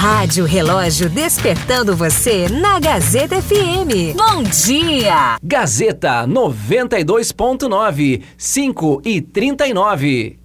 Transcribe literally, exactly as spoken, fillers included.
Rádio Relógio despertando você na Gazeta F M. Bom dia! Gazeta noventa e dois ponto nove, cinco e trinta e nove.